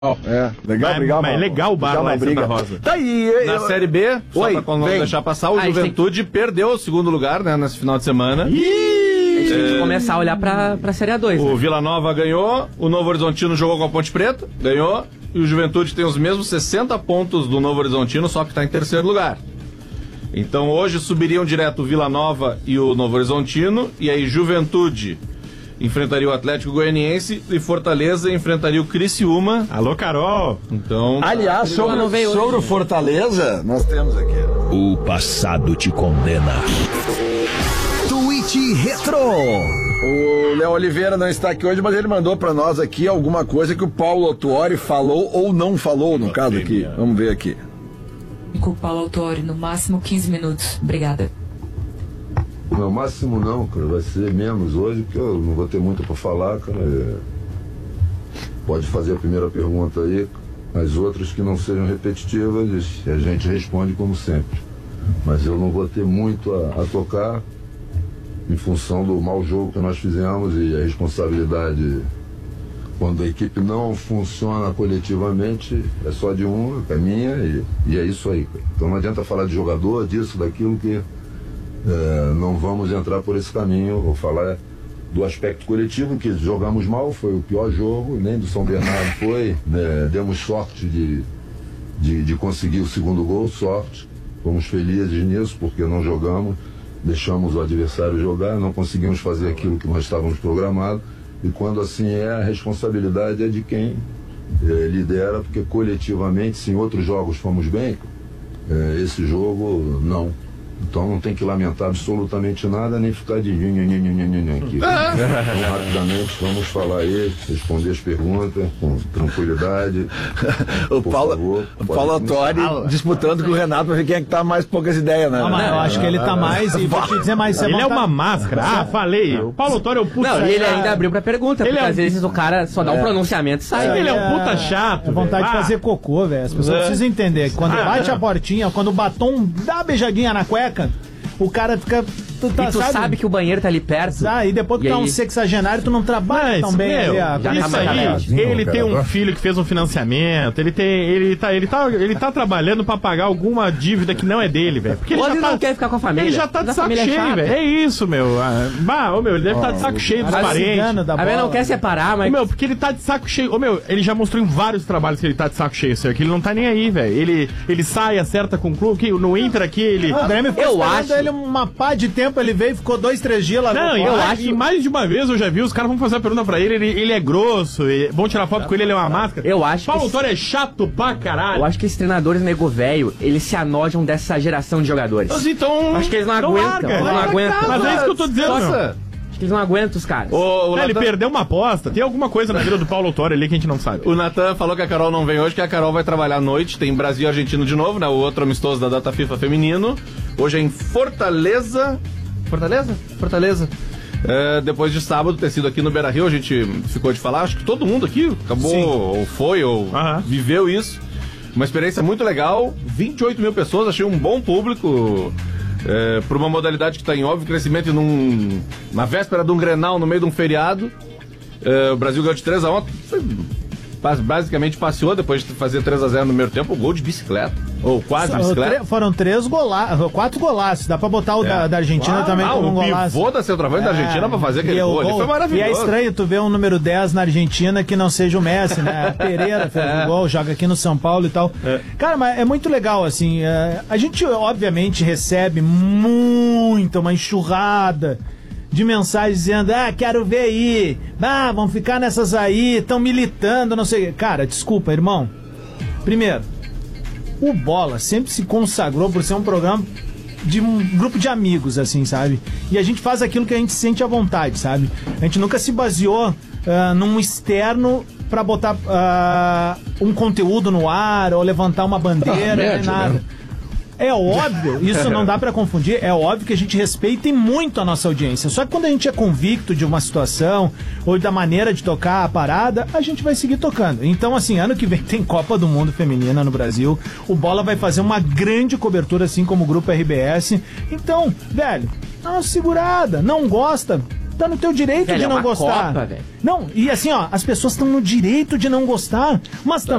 Legal, mas legal o bar lá em Santa Rosa. Tá aí. Na Série B, só pra não deixar passar, o Juventude perdeu o segundo lugar, né, nesse final de semana. A gente tem que começar a olhar pra Série A2. O Vila Nova ganhou, o Novo Horizontino jogou com a Ponte Preta, ganhou, e o Juventude tem os mesmos 60 pontos do Novo Horizontino, só que tá em terceiro lugar. Então hoje subiriam direto o Vila Nova e o Novo Horizontino, e aí Juventude enfrentaria o Atlético Goianiense e Fortaleza enfrentaria o Criciúma. Alô, Carol! Então, aliás, sobre o Fortaleza, nós temos aqui. O passado te condena. Tweet Retro. O Léo Oliveira não está aqui hoje, mas ele mandou pra nós aqui alguma coisa que o Paulo Autuori falou ou não falou, no caso aqui. Vamos ver aqui. Com o Paulo Autuori, no máximo 15 minutos. Obrigada. No máximo não, cara, vai ser menos hoje, porque eu não vou ter muito pra falar, cara. Pode fazer a primeira pergunta aí, as outras que não sejam repetitivas, a gente responde como sempre. Mas eu não vou ter muito a tocar em função do mau jogo que nós fizemos e a responsabilidade quando a equipe não funciona coletivamente, é só de um, é minha e é isso aí, cara. Então não adianta falar de jogador, disso, daquilo que não vamos entrar por esse caminho. Vou falar do aspecto coletivo, que jogamos mal, foi o pior jogo, nem do São Bernardo foi, né? Demos sorte de conseguir o segundo gol, sorte, fomos felizes nisso, porque não jogamos, deixamos o adversário jogar, não conseguimos fazer aquilo que nós estávamos programados, e quando assim a responsabilidade é de quem lidera, porque coletivamente, se em outros jogos fomos bem, esse jogo não. Então não tem que lamentar absolutamente nada, nem ficar de aqui. Então, rapidamente, vamos falar aí, responder as perguntas com tranquilidade. O Paulo Autuori disputando com o Renato pra ver quem é que tá mais poucas ideias, né? Mas eu acho que ele tá mais, e vou te dizer mais... Ele é uma máscara, falei. O Paulo Autuori é um puta chato. Não, e ele ainda abriu pra pergunta, porque às vezes o cara só dá um pronunciamento e sai. Ele é um puta chato. É vontade de fazer cocô, velho. As pessoas precisam entender que quando bate a portinha, quando o batom dá a beijadinha na cueca, o cara fica... Tu sabe que o banheiro tá ali perto. E depois tu tá um sexagenário, tu não trabalha tão bem ali. Isso aí, ele tem um filho que fez um financiamento, ele tá trabalhando pra pagar alguma dívida que não é dele, velho. Porque ele não quer ficar com a família. Ele já tá de saco cheio, velho. É isso, meu. Ele deve estar de saco cheio dos parentes. A minha não quer separar, mas... Porque ele tá de saco cheio. Ele já mostrou em vários trabalhos que ele tá de saco cheio, senhor, que ele não tá nem aí, velho. Ele sai, acerta com o clube, no Inter aqui, ele... Eu acho... ele uma pá de tempo, ele veio, ficou 2-3 dias lá. Não, eu acho. E mais de uma vez eu já vi, os caras vão fazer a pergunta pra ele é grosso, vão tirar foto com ele é uma máscara. Eu acho Paulo Autuori é chato pra caralho. Eu acho que esses treinadores nego velho, eles se anojam dessa geração de jogadores. Mas então... Acho que eles não aguentam. Mas é isso que eu tô dizendo, Acho que eles não aguentam os caras. Ele perdeu uma aposta. Tem alguma coisa na vida do Paulo Autuori ali que a gente não sabe. O Natan falou que a Carol não vem hoje, que a Carol vai trabalhar à noite. Tem Brasil e Argentina de novo, né? O outro amistoso da data FIFA feminino. Hoje é em Fortaleza. Fortaleza. Depois de sábado ter sido aqui no Beira-Rio, a gente ficou de falar. Acho que todo mundo aqui acabou, ou foi, ou viveu isso. Uma experiência muito legal. 28 mil pessoas, achei um bom público. Por uma modalidade que está em óbvio crescimento e na véspera de um Grenal, no meio de um feriado. O Brasil ganhou de 3-1. Basicamente passeou depois de fazer 3-0 no primeiro tempo, o gol de bicicleta. Ou quase bicicleta. Foram 4 golaços. Dá pra botar o da Argentina também como um golaço. O pivô da centroavante da Argentina pra fazer aquele gol ali foi maravilhoso. E é estranho tu ver um número 10 na Argentina que não seja o Messi, né? A Pereira fez o gol, joga aqui no São Paulo e tal. Cara, mas é muito legal, assim. A gente, obviamente, recebe uma enxurrada de mensagens dizendo, quero ver aí, vão ficar nessas aí, estão militando, não sei. Cara, desculpa, irmão. Primeiro, o Bola sempre se consagrou por ser um programa de um grupo de amigos, assim, sabe? E a gente faz aquilo que a gente sente à vontade, sabe? A gente nunca se baseou num externo pra botar um conteúdo no ar ou levantar uma bandeira, nem nada. Né? É óbvio, isso não dá pra confundir, é óbvio que a gente respeita muito a nossa audiência. Só que quando a gente é convicto de uma situação ou da maneira de tocar a parada, a gente vai seguir tocando. Então, assim, ano que vem tem Copa do Mundo Feminina no Brasil. O Bola vai fazer uma grande cobertura, assim como o Grupo RBS. Então, velho, dá uma segurada. Não gosta? tá no teu direito Velho, de é não uma gostar. Copa, velho. Não, e assim, ó, as pessoas estão no direito de não gostar, mas